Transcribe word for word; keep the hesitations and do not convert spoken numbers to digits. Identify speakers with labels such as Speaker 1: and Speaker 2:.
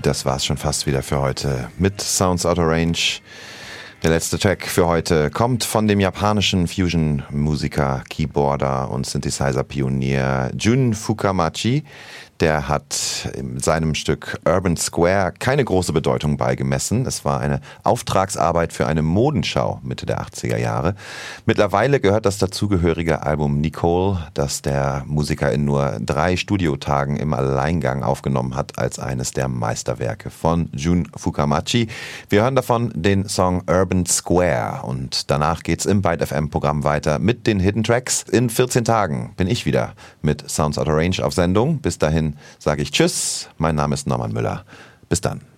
Speaker 1: Das war's schon fast wieder für heute mit Sounds Out of Range. Der letzte Track für heute kommt von dem japanischen Fusion-Musiker, Keyboarder und Synthesizer-Pionier Jun Fukamachi. Der hat in seinem Stück Urban Square keine große Bedeutung beigemessen. Es war eine Auftragsarbeit für eine Modenschau Mitte der achtziger Jahre. Mittlerweile gehört das dazugehörige Album Nicole, das der Musiker in nur drei Studiotagen im Alleingang aufgenommen hat, als eines der Meisterwerke von Jun Fukamachi. Wir hören davon den Song Urban Square und danach geht's im Byte F M-Programm weiter mit den Hidden Tracks. In vierzehn Tagen bin ich wieder mit Sounds Out of Range auf Sendung. Bis dahin sage ich Tschüss, mein Name ist Norman Müller. Bis dann.